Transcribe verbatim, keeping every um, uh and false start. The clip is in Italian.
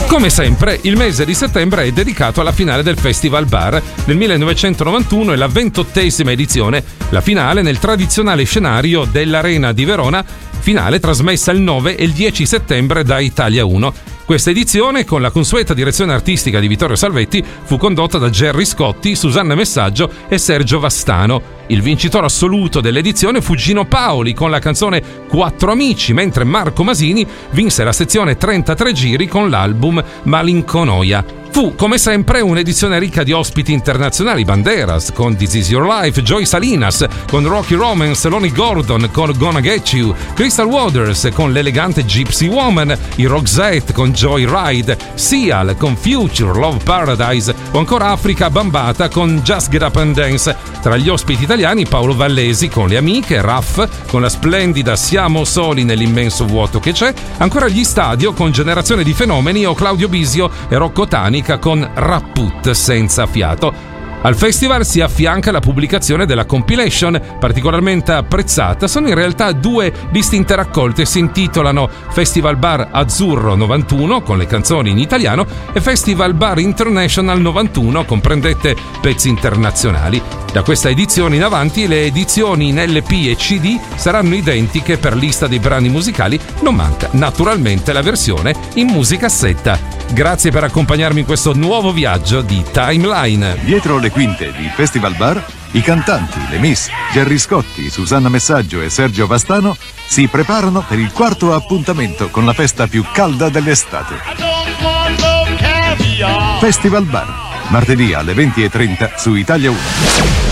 Come sempre, il mese di settembre è dedicato alla finale del Festival Bar. Nel millenovecentonovantuno è la ventottesima edizione, la finale nel tradizionale scenario dell'Arena di Verona, finale trasmessa il nove e il dieci settembre da Italia uno. Questa edizione, con la consueta direzione artistica di Vittorio Salvetti, fu condotta da Gerry Scotti, Susanna Messaggio e Sergio Vastano. Il vincitore assoluto dell'edizione fu Gino Paoli con la canzone Quattro Amici, mentre Marco Masini vinse la sezione trentatré giri con l'album Malinconoia. Fu, come sempre, un'edizione ricca di ospiti internazionali: Banderas con This Is Your Life, Joy Salinas con Rocky Romance, Lonnie Gordon con Gonna Get You, Crystal Waters con l'elegante Gypsy Woman, i Roxette con Joyride, Seal con Future, Love Paradise o ancora Africa Bambata con Just Get Up and Dance. Tra gli ospiti italiani Paolo Vallesi con Le Amiche, Raff con la splendida Siamo soli nell'immenso vuoto che c'è, ancora gli Stadio con Generazione di Fenomeni o Claudio Bisio e Rocco Tani con Rapput senza fiato. Al festival si affianca la pubblicazione della compilation, particolarmente apprezzata. Sono in realtà due distinte raccolte, si intitolano Festival Bar Azzurro novantuno con le canzoni in italiano e Festival Bar International novantuno, comprendete pezzi internazionali. Da questa edizione in avanti le edizioni in L P e C D saranno identiche per lista dei brani musicali, non manca naturalmente la versione in musicassetta. Grazie per accompagnarmi in questo nuovo viaggio di Timeline. Dietro le quinte di Festival Bar, i cantanti, le Miss, Gerry Scotti, Susanna Messaggio e Sergio Vastano si preparano per il quarto appuntamento con la festa più calda dell'estate. Festival Bar, martedì alle venti e trenta su Italia uno.